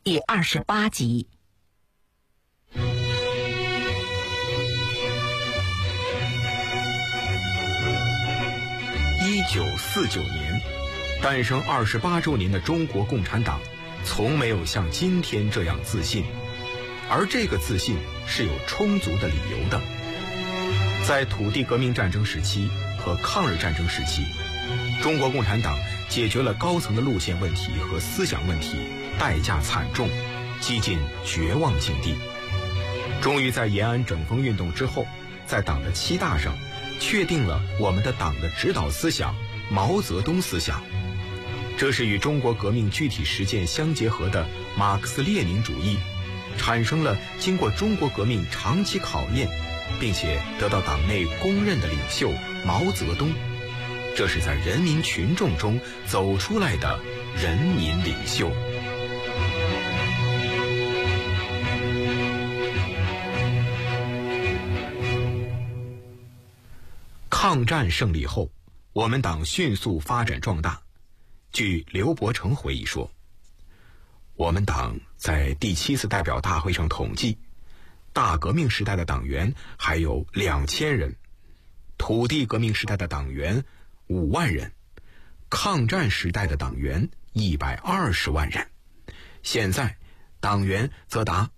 第28集。 1949年，诞生28周年的中国共产党，从没有像今天这样自信，而这个自信是有充足的理由的。在土地革命战争时期和抗日战争时期，中国共产党解决了高层的路线问题和思想问题，代价惨重，几近绝望境地。终于在延安整风运动之后，在党的7大上确定了我们的党的指导思想毛泽东思想，这是与中国革命具体实践相结合的马克思列宁主义，产生了经过中国革命长期考验并且得到党内公认的领袖毛泽东，这是在人民群众中走出来的人民领袖。抗战胜利后，我们党迅速发展壮大。据刘伯承回忆说，我们党在第7次代表大会上统计，大革命时代的党员还有2000人，土地革命时代的党员5万人，抗战时代的党员120万人，现在党员则达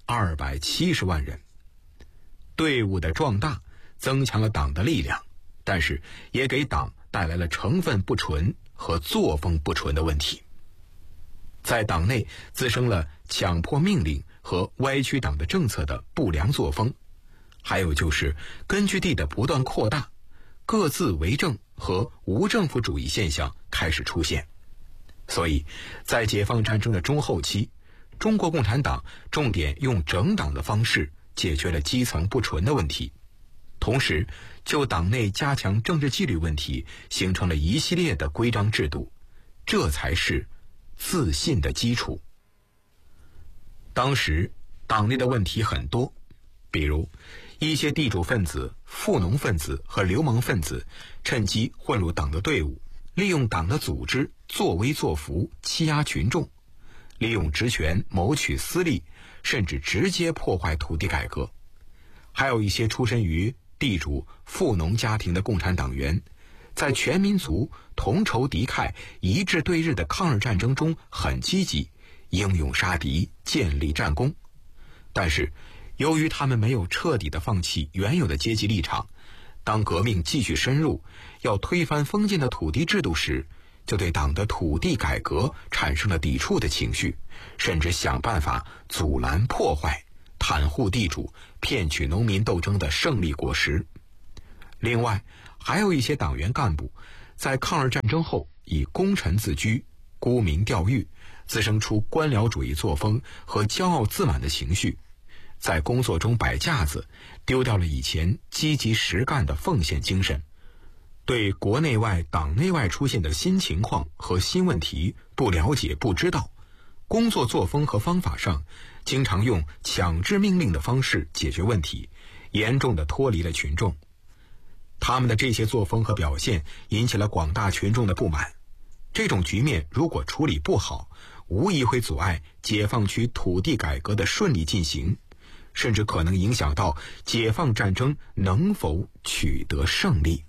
270万人。队伍的壮大增强了党的力量，但是也给党带来了成分不纯和作风不纯的问题。在党内滋生了强迫命令和歪曲党的政策的不良作风，还有就是根据地的不断扩大，各自为政和无政府主义现象开始出现。所以在解放战争的中后期，中国共产党重点用整党的方式解决了基层不纯的问题，同时就党内加强政治纪律问题形成了一系列的规章制度，这才是自信的基础。当时党内的问题很多，比如一些地主分子、富农分子和流氓分子趁机混入党的队伍，利用党的组织作威作福，欺压群众，利用职权谋取私利，甚至直接破坏土地改革。还有一些出身于地主、富农家庭的共产党员，在全民族同仇敌忾、一致对日的抗日战争中很积极，英勇杀敌，建立战功。但是由于他们没有彻底的放弃原有的阶级立场，当革命继续深入，要推翻封建的土地制度时，就对党的土地改革产生了抵触的情绪，甚至想办法阻拦破坏，袒护地主，骗取农民斗争的胜利果实。另外还有一些党员干部在抗日战争后以功臣自居，沽名钓誉，滋生出官僚主义作风和骄傲自满的情绪，在工作中摆架子，丢掉了以前积极实干的奉献精神，对国内外党内外出现的新情况和新问题不了解不知道，工作作风和方法上经常用强制命令的方式解决问题，严重地脱离了群众。他们的这些作风和表现引起了广大群众的不满，这种局面如果处理不好，无疑会阻碍解放区土地改革的顺利进行，甚至可能影响到解放战争能否取得胜利。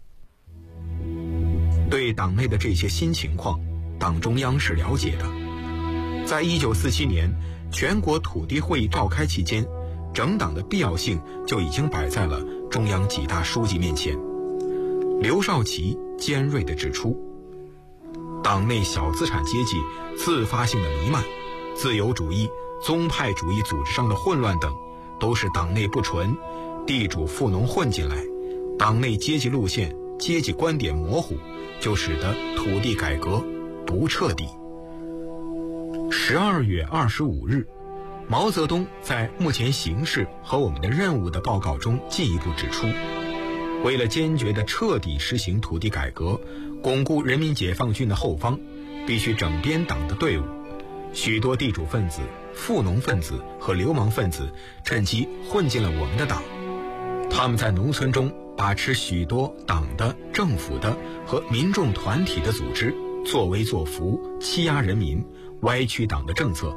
对党内的这些新情况，党中央是了解的。在1947年全国土地会议召开期间，整党的必要性就已经摆在了中央几大书记面前。刘少奇尖锐地指出，党内小资产阶级自发性的弥漫，自由主义、宗派主义组织上的混乱等，都是党内不纯，地主富农混进来，党内阶级路线、阶级观点模糊，就使得土地改革不彻底。12月25日，毛泽东在目前形势和我们的任务的报告中进一步指出，为了坚决地彻底实行土地改革，巩固人民解放军的后方，必须整编党的队伍。许多地主分子、富农分子和流氓分子趁机混进了我们的党，他们在农村中把持许多党的、政府的和民众团体的组织，作威作福，欺压人民，歪曲党的政策，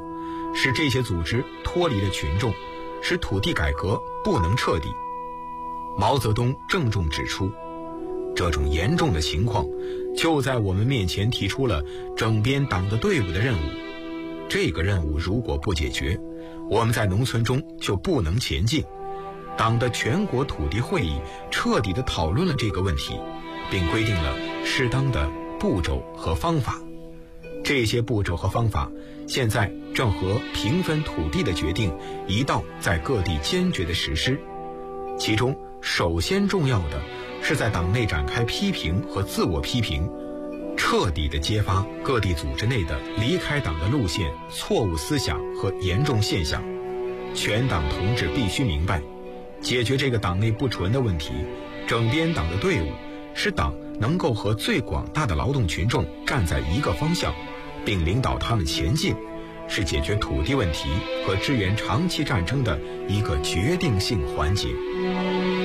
使这些组织脱离了群众，使土地改革不能彻底。毛泽东郑重指出，这种严重的情况就在我们面前提出了整编党的队伍的任务。这个任务如果不解决，我们在农村中就不能前进。党的全国土地会议彻底地讨论了这个问题，并规定了适当的步骤和方法。这些步骤和方法现在正和平分土地的决定一道在各地坚决地实施。其中首先重要的是在党内展开批评和自我批评，彻底地揭发各地组织内的离开党的路线、错误思想和严重现象。全党同志必须明白，解决这个党内不纯的问题，整编党的队伍，使党能够和最广大的劳动群众站在一个方向，并领导他们前进，是解决土地问题和支援长期战争的一个决定性环节。